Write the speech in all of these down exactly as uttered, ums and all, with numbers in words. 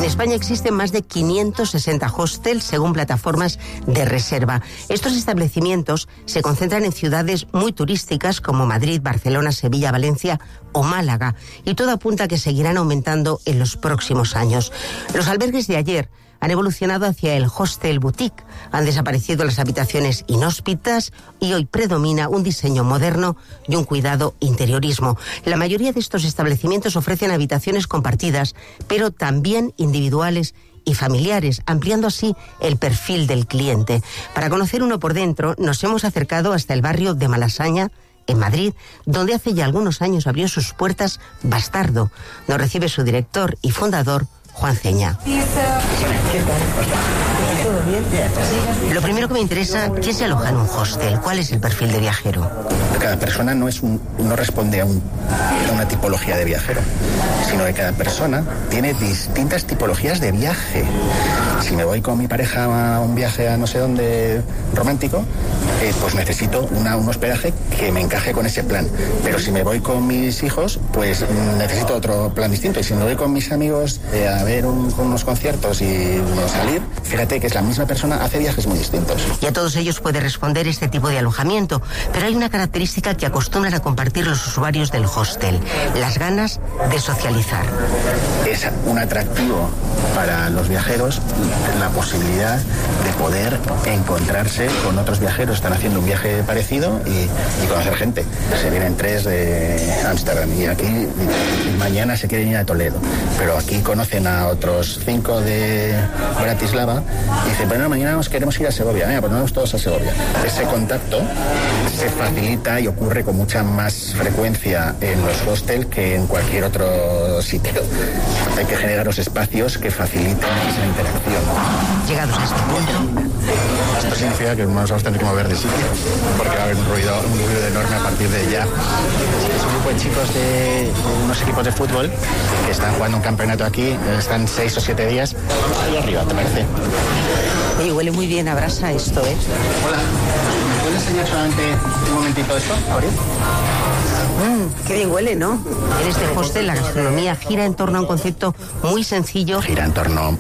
España existen más de quinientos sesenta hostels según plataformas de reserva. Estos establecimientos se concentran en ciudades muy turísticas como Madrid, Barcelona, Sevilla, Valencia o Málaga, y todo apunta a que seguirán aumentando en los próximos años. Los albergues de ayer han evolucionado hacia el hostel boutique. Han desaparecido las habitaciones inhóspitas y hoy predomina un diseño moderno y un cuidado interiorismo. La mayoría de estos establecimientos ofrecen habitaciones compartidas, pero también individuales y familiares, ampliando así el perfil del cliente. Para conocer uno por dentro, nos hemos acercado hasta el barrio de Malasaña, en Madrid, donde hace ya algunos años abrió sus puertas Bastardo. Nos recibe su director y fundador, Juan Ceña. ¿Qué tal? ¿Todo bien? Lo primero que me interesa, ¿quién se aloja en un hostel? ¿Cuál es el perfil de viajero? Cada persona no es un, no responde a, un, a una tipología de viajero, sino que cada persona tiene distintas tipologías de viaje. Si me voy con mi pareja a un viaje a no sé dónde romántico, eh, pues necesito una, un hospedaje que me encaje con ese plan. Pero si me voy con mis hijos, pues necesito otro plan distinto. Y si me voy con mis amigos eh, a ver un, unos conciertos y salir, fíjate que es la misma persona, hace viajes muy distintos. Y a todos ellos puede responder este tipo de alojamiento, pero hay una característica que acostumbran a compartir los usuarios del hostel: las ganas de socializar. Es un atractivo para los viajeros la posibilidad de poder encontrarse con otros viajeros. Están haciendo un viaje parecido y, y conocer gente. Se vienen tres de Ámsterdam y aquí y mañana se quieren ir a Toledo, pero aquí conocen a otros cinco de Bratislava y dicen, bueno, mañana nos queremos ir a Segovia. Venga, pues nos vamos todos a Segovia. Ese contacto se facilita y ocurre con mucha más frecuencia en los hostels que en cualquier otro sitio. Hay que generar los espacios que faciliten esa interacción. Llegados a este punto, esto significa que nos vamos a tener que mover de sitio, porque va a haber un ruido, un ruido enorme a partir de ya. Es un grupo de chicos de, de unos equipos de fútbol que están jugando un campeonato aquí, están seis o siete días ahí arriba, ¿te parece? Oye, huele muy bien a brasa esto, ¿eh? Hola, ¿me puedes enseñar solamente un momentito esto? ¿Abrir? Mmm, qué bien huele, ¿no? En este hostel la gastronomía gira en torno a un concepto muy sencillo. Gira en torno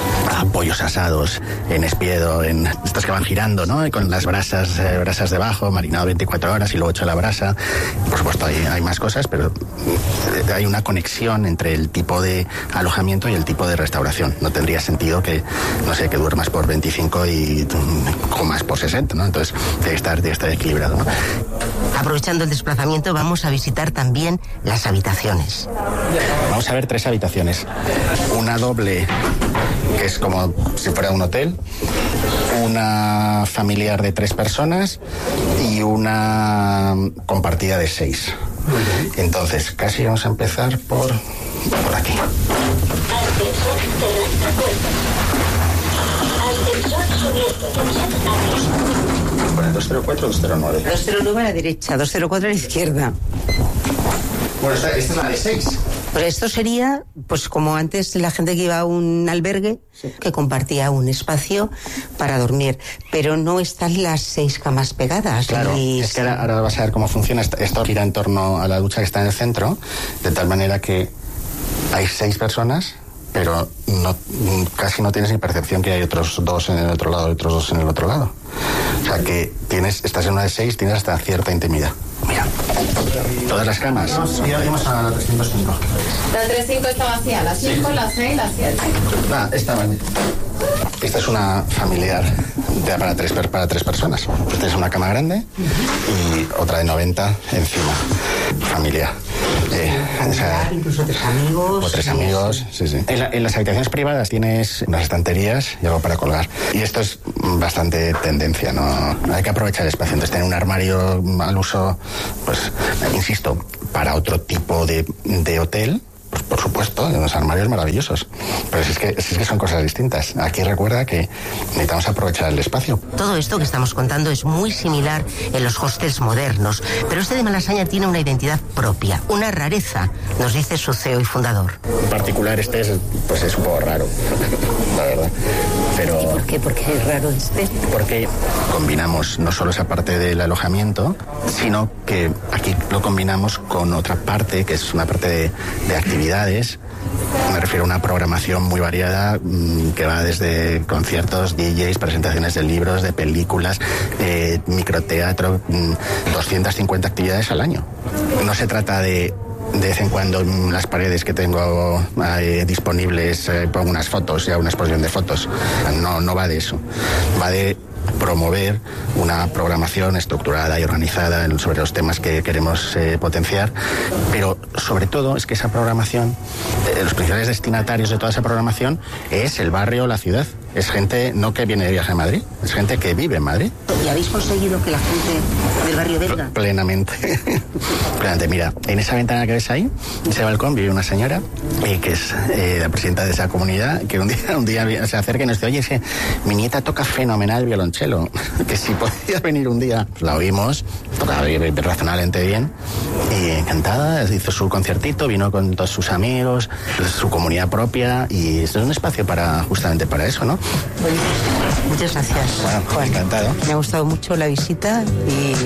a pollos asados en espiedo, en estos que van girando, ¿no? Y con las brasas, eh, brasas debajo, marinado veinticuatro horas y luego hecho la brasa. Por supuesto hay, hay más cosas, pero hay una conexión entre el tipo de alojamiento y el tipo de restauración. No tendría sentido que, no sé, que duermas por veinticinco y comas por sesenta, ¿no? Entonces tiene que estar, tiene que estar equilibrado, ¿no? Aprovechando el desplazamiento, vamos a visitar también las habitaciones. Vamos a ver tres habitaciones. Una doble, que es como si fuera un hotel, una familiar de tres personas y una compartida de seis. Entonces, casi vamos a empezar por, por aquí. Bueno, dos cero cuatro, dos cero nueve. dos cero nueve a la derecha, dos cero cuatro a la izquierda. Bueno, esta, esta es la de seis. Pues esto sería, pues como antes la gente que iba a un albergue, sí, que compartía un espacio para dormir, pero no están las seis camas pegadas. Claro, y... es que ahora, ahora vas a ver cómo funciona. Esto gira en torno a la ducha que está en el centro, de tal manera que hay seis personas, pero no, casi no tienes ni percepción que hay otros dos en el otro lado y otros dos en el otro lado. O sea que tienes, estás en una de seis, tienes hasta cierta intimidad. Mira, todas las camas. Ya vamos a la trescientos cinco. La trescientos cinco está vacía, la cinco, sí, la seis, la siete. Ah, esta vale. Esta es una familiar de, para, tres, para tres personas. Pues tienes una cama grande y otra de noventa encima. Familia. Eh, o sea, incluso tres amigos. O tres amigos, sí, sí. En, la, en las habitaciones privadas tienes unas estanterías y algo para colgar. Y esto es bastante tendencia, ¿no? Hay que aprovechar el espacio. Entonces, tener un armario al uso, pues, insisto, para otro tipo de, de hotel. Pues por supuesto, los armarios maravillosos. Pero si es, que, si es que son cosas distintas. Aquí recuerda que necesitamos aprovechar el espacio. Todo esto que estamos contando es muy similar en los hostels modernos, pero este de Malasaña tiene una identidad propia, una rareza, nos dice su C E O y fundador. En particular este es, pues es un poco raro, la verdad. Pero, ¿y por qué? ¿Por qué es raro este? Porque combinamos no solo esa parte del alojamiento, sino que aquí lo combinamos con otra parte, que es una parte de, de actividad actividades. Me refiero a una programación muy variada mmm, que va desde conciertos, D Js, presentaciones de libros, de películas, eh, microteatro, mmm, doscientas cincuenta actividades al año. No se trata de de vez en cuando en las paredes que tengo eh, disponibles eh, pongo unas fotos, ya una exposición de fotos. No, no va de eso. Va de promover una programación estructurada y organizada sobre los temas que queremos eh, potenciar, pero sobre todo es que esa programación, eh, los principales destinatarios de toda esa programación es el barrio, la ciudad. Es gente no que viene de viaje a Madrid, es gente que vive en Madrid. ¿Y habéis conseguido que la gente del barrio venga? Plenamente. Plenamente. Mira, en esa ventana que ves ahí, en ese balcón, vive una señora eh, que es eh, la presidenta de esa comunidad, que un día, un día se acerca y nos dice, oye, es que mi nieta toca fenomenal violonchelo, que si podía venir un día. Pues la oímos, toca razonablemente bien, y encantada, hizo su conciertito, vino con todos sus amigos, su comunidad propia, y esto es un espacio para justamente para eso, ¿no? Muchas gracias, bueno, Juan. Encantado. Me ha gustado mucho la visita y